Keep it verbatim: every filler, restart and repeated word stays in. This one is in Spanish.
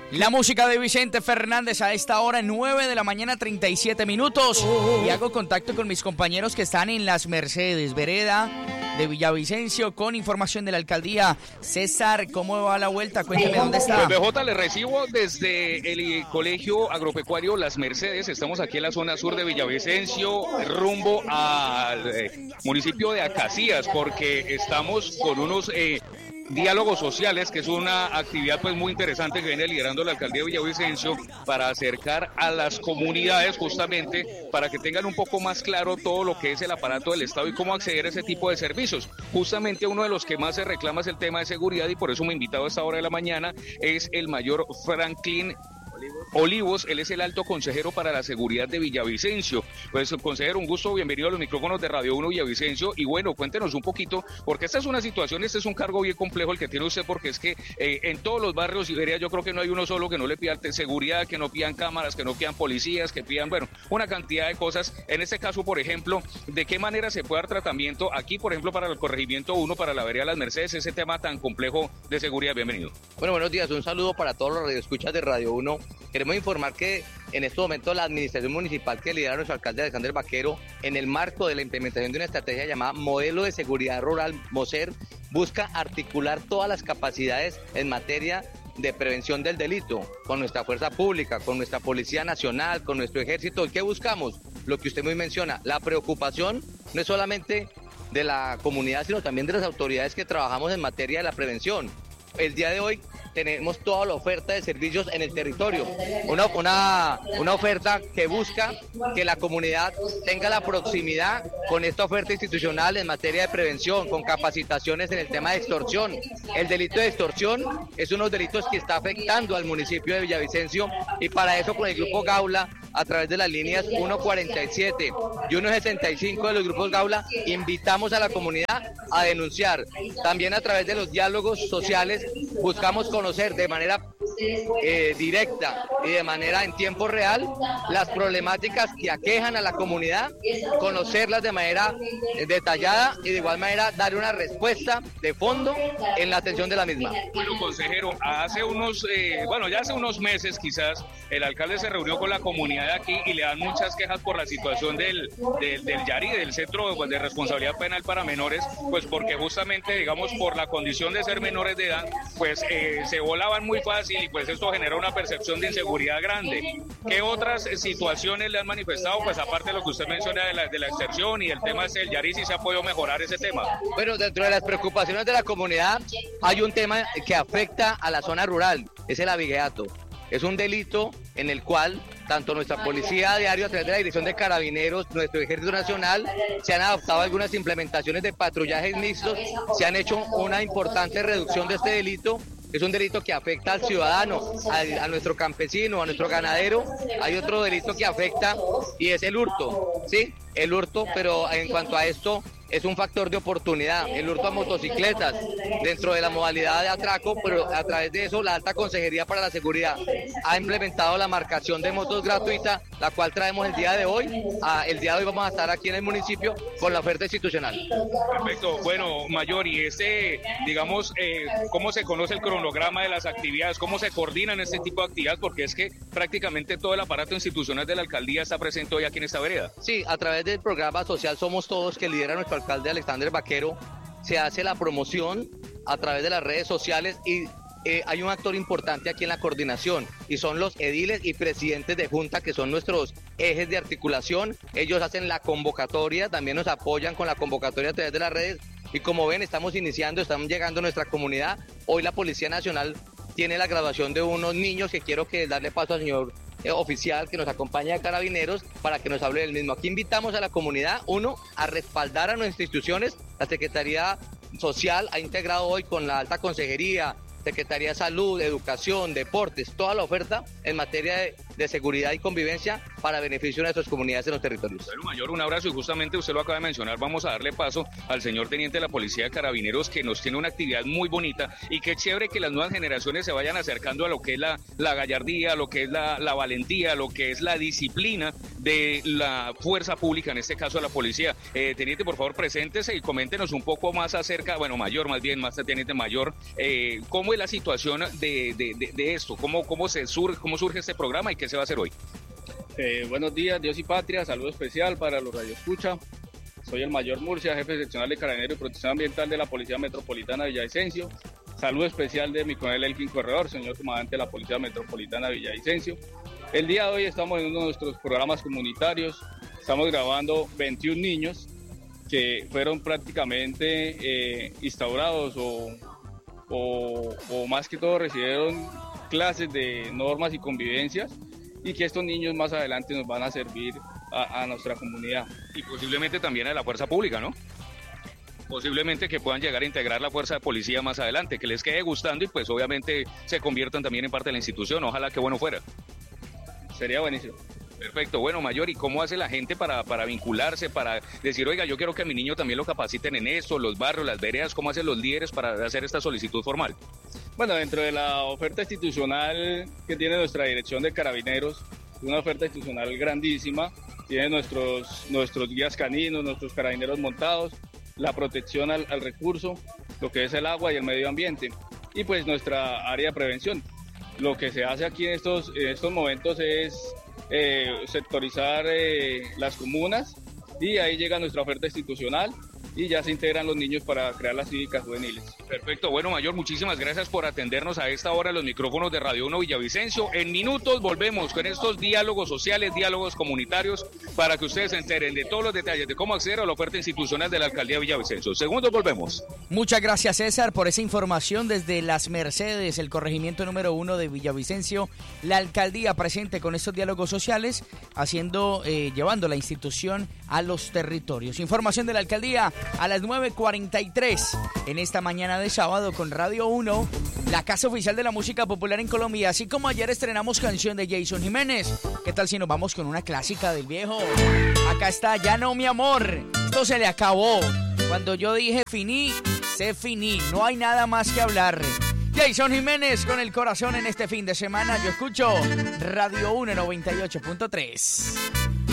La música de Vicente Fernández a esta hora, nueve de la mañana, treinta y siete minutos. Y hago contacto con mis compañeros que están en Las Mercedes, vereda de Villavicencio, con información de la alcaldía. César, ¿cómo va la vuelta? Cuénteme dónde está. Pues B J, le recibo desde el Colegio Agropecuario Las Mercedes. Estamos aquí en la zona sur de Villavicencio, rumbo al eh, municipio de Acacías, porque estamos con unos... Eh, diálogos sociales, que es una actividad pues muy interesante que viene liderando la alcaldía de Villavicencio para acercar a las comunidades, justamente para que tengan un poco más claro todo lo que es el aparato del Estado y cómo acceder a ese tipo de servicios. Justamente uno de los que más se reclama es el tema de seguridad, y por eso mi invitado a esta hora de la mañana es el mayor Franklin Olivos. Él es el alto consejero para la seguridad de Villavicencio. Pues, consejero, un gusto, bienvenido a los micrófonos de Radio uno Villavicencio. Y bueno, cuéntenos un poquito, porque esta es una situación, este es un cargo bien complejo el que tiene usted, porque es que eh, en todos los barrios, Iberia, yo creo que no hay uno solo que no le pidan seguridad, que no pidan cámaras, que no pidan policías, que pidan, bueno, una cantidad de cosas. En este caso, por ejemplo, ¿de qué manera se puede dar tratamiento aquí, por ejemplo, para el corregimiento uno, para la vereda Las Mercedes, ese tema tan complejo de seguridad? Bienvenido. Bueno, buenos días, un saludo para todos los radioescuchas de Radio uno. Queremos informar que en este momento la administración municipal que lidera nuestro alcalde Alexander Vaquero, en el marco de la implementación de una estrategia llamada Modelo de Seguridad Rural, MOSER, busca articular todas las capacidades en materia de prevención del delito, con nuestra fuerza pública, con nuestra Policía Nacional, con nuestro ejército. ¿Y qué buscamos? Lo que usted muy menciona, la preocupación no es solamente de la comunidad, sino también de las autoridades que trabajamos en materia de la prevención. El día de hoy tenemos toda la oferta de servicios en el territorio, una, una, una oferta que busca que la comunidad tenga la proximidad con esta oferta institucional en materia de prevención, con capacitaciones en el tema de extorsión. El delito de extorsión es uno de los delitos que está afectando al municipio de Villavicencio, y para eso con el Grupo Gaula, a través de las líneas uno cuarenta y siete y uno sesenta y cinco de los grupos Gaula, invitamos a la comunidad a denunciar. También a través de los diálogos sociales buscamos conocer de manera eh, directa y de manera en tiempo real las problemáticas que aquejan a la comunidad, conocerlas de manera eh, detallada y de igual manera dar una respuesta de fondo en la atención de la misma. Bueno, consejero, hace unos, eh, bueno, ya hace unos meses quizás el alcalde se reunió con la comunidad de aquí y le dan muchas quejas por la situación del, del, del Yari, del Centro pues, de Responsabilidad Penal para Menores, pues porque justamente, digamos, por la condición de ser menores de edad, pues eh, se volaban muy fácil, y pues esto genera una percepción de inseguridad grande. ¿Qué otras situaciones le han manifestado, pues aparte de lo que usted menciona de la, de la extorsión y el tema del Yari, si se ha podido mejorar ese tema? Bueno, dentro de las preocupaciones de la comunidad hay un tema que afecta a la zona rural, es el abigeato. Es un delito en el cual tanto nuestra policía diario, a través de la Dirección de Carabineros, nuestro Ejército Nacional, se han adoptado algunas implementaciones de patrullajes mixtos, se han hecho una importante reducción de este delito. Es un delito que afecta al ciudadano, a, a nuestro campesino, a nuestro ganadero. Hay otro delito que afecta y es el hurto, ¿sí? El hurto, pero en cuanto a esto, es un factor de oportunidad, el hurto a motocicletas, dentro de la modalidad de atraco, pero a través de eso la Alta Consejería para la Seguridad ha implementado la marcación de motos gratuita, la cual traemos el día de hoy. Ah, el día de hoy vamos a estar aquí en el municipio con la oferta institucional. Perfecto, bueno, mayor, y este, digamos, eh, ¿cómo se conoce el cronograma de las actividades? ¿Cómo se coordinan este tipo de actividades? Porque es que prácticamente todo el aparato institucional de la alcaldía está presente hoy aquí en esta vereda. Sí, a través del programa social Somos Todos, que lidera nuestro alcalde Alexander Vaquero, se hace la promoción a través de las redes sociales, y eh, hay un actor importante aquí en la coordinación, y son los ediles y presidentes de junta, que son nuestros ejes de articulación. Ellos hacen la convocatoria, también nos apoyan con la convocatoria a través de las redes, y como ven, estamos iniciando, estamos llegando a nuestra comunidad. Hoy la Policía Nacional tiene la graduación de unos niños, que quiero que darle paso al señor eh, oficial que nos acompaña de Carabineros para que nos hable del mismo. Aquí invitamos a la comunidad, uno, a respaldar a nuestras instituciones. La Secretaría Social ha integrado hoy con la Alta Consejería, Secretaría de Salud, Educación, Deportes, toda la oferta en materia de, de seguridad y convivencia para beneficio de nuestras comunidades en los territorios. Bueno, mayor, un abrazo, y justamente usted lo acaba de mencionar, vamos a darle paso al señor teniente de la Policía de Carabineros, que nos tiene una actividad muy bonita, y qué chévere que las nuevas generaciones se vayan acercando a lo que es la, la gallardía, lo que es la, la valentía, lo que es la disciplina de la fuerza pública, en este caso de la policía. Eh, teniente, por favor, preséntese y coméntenos un poco más acerca, bueno, mayor, más bien, más teniente mayor, eh, cómo es la situación de, de, de, de esto, cómo, cómo, se surge, cómo surge este programa y qué se va a hacer hoy. Eh, buenos días, Dios y Patria, saludo especial para los radioescucha. Soy el mayor Murcia, jefe seccional de Carabineros y Protección Ambiental de la Policía Metropolitana de Villavicencio. Saludo especial de mi coronel Elkin Corredor, señor comandante de la Policía Metropolitana de Villavicencio. El día de hoy estamos en uno de nuestros programas comunitarios, estamos grabando veintiún niños que fueron prácticamente eh, instaurados o, o, o más que todo recibieron clases de normas y convivencias, y que estos niños más adelante nos van a servir a, a nuestra comunidad. Y posiblemente también a la fuerza pública, ¿no? Posiblemente que puedan llegar a integrar la fuerza de policía más adelante, que les quede gustando y pues obviamente se conviertan también en parte de la institución. Ojalá que bueno fuera. Sería buenísimo. Perfecto, bueno, mayor, ¿y cómo hace la gente para, para vincularse, para decir, oiga, yo quiero que a mi niño también lo capaciten en esto, los barrios, las veredas? ¿Cómo hacen los líderes para hacer esta solicitud formal? Bueno, dentro de la oferta institucional que tiene nuestra dirección de Carabineros, una oferta institucional grandísima, tiene nuestros, nuestros guías caninos, nuestros carabineros montados, la protección al, al recurso, lo que es el agua y el medio ambiente, y pues nuestra área de prevención. Lo que se hace aquí en estos, en estos momentos es eh, sectorizar eh, las comunas, y ahí llega nuestra oferta institucional y ya se integran los niños para crear las cívicas juveniles. Perfecto, bueno, mayor, muchísimas gracias por atendernos a esta hora los micrófonos de Radio uno Villavicencio. En minutos volvemos con estos diálogos sociales, diálogos comunitarios, para que ustedes se enteren de todos los detalles de cómo acceder a la oferta institucional de la Alcaldía de Villavicencio. Segundos, volvemos. Muchas gracias, César, por esa información desde Las Mercedes, el corregimiento número uno de Villavicencio. La alcaldía presente con estos diálogos sociales, haciendo, eh, llevando la institución a los territorios. Información de la alcaldía a las nueve cuarenta y tres en esta mañana de sábado con Radio uno, la casa oficial de la música popular en Colombia. Así como ayer estrenamos canción de Jason Jiménez, ¿qué tal si nos vamos con una clásica del viejo? Acá está, Ya no, mi amor. Esto se le acabó. Cuando yo dije finí, se finí. No hay nada más que hablar. Jason Jiménez con el corazón en este fin de semana. Yo escucho Radio uno noventa y ocho punto tres.